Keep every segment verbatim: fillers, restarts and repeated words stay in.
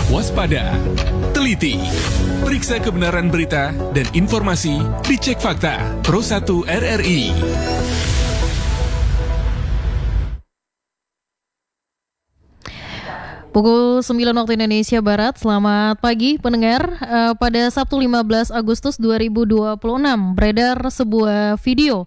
waspada, teliti. Periksa kebenaran berita dan informasi di Cek Fakta Pro satu R R I. Pukul sembilan waktu Indonesia Barat. Selamat pagi pendengar. Uh, pada Sabtu lima belas Agustus dua ribu dua puluh enam beredar sebuah video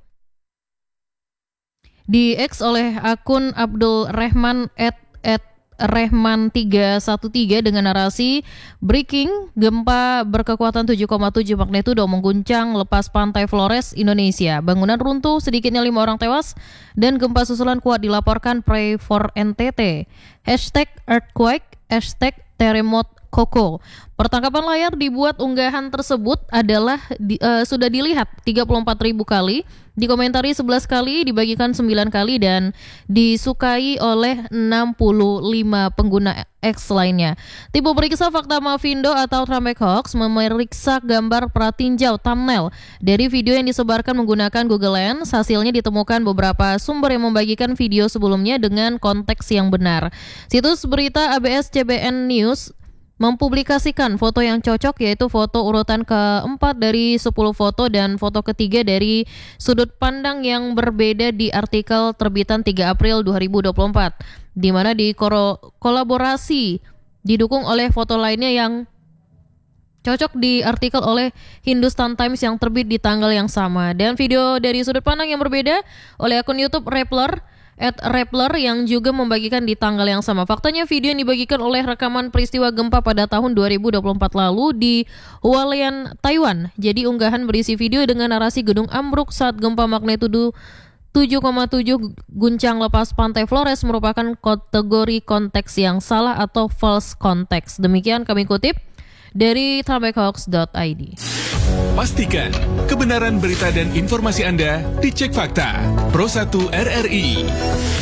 di X oleh akun Abdul Rehman at, at Rehman tiga satu tiga dengan narasi breaking, gempa berkekuatan tujuh koma tujuh magnitudo mengguncang lepas pantai Flores, Indonesia. Bangunan runtuh, sedikitnya lima orang tewas dan gempa susulan kuat dilaporkan. Pray for N T T. Hashtag earthquake, hashtag terremote Koko. Pertangkapan layar dibuat unggahan tersebut adalah di, uh, sudah dilihat tiga puluh empat ribu kali, dikomentari sebelas kali, dibagikan sembilan kali, dan disukai oleh enam puluh lima pengguna X lainnya. Tim periksa fakta Mavindo atau Trambek Hoax memeriksa gambar pratinjau thumbnail dari video yang disebarkan menggunakan Google Lens. Hasilnya ditemukan beberapa sumber yang membagikan video sebelumnya dengan konteks yang benar. Situs berita A B S C B N News mempublikasikan foto yang cocok, yaitu foto urutan keempat dari sepuluh foto dan foto ketiga dari sudut pandang yang berbeda di artikel terbitan tiga April dua ribu dua puluh empat, di mana di kolaborasi didukung oleh foto lainnya yang cocok di artikel oleh Hindustan Times yang terbit di tanggal yang sama, dan video dari sudut pandang yang berbeda oleh akun YouTube Rappler at Rappler yang juga membagikan di tanggal yang sama. Faktanya video yang dibagikan oleh rekaman peristiwa gempa pada tahun dua ribu dua puluh empat lalu di Hualien, Taiwan. Jadi unggahan berisi video dengan narasi gedung ambruk saat gempa magnitudo tujuh koma tujuh guncang lepas pantai Flores merupakan kategori konteks yang salah atau false context. Demikian kami kutip dari trambek hoax dot i d. Pastikan kebenaran berita dan informasi Anda di Cek Fakta Pro satu R R I.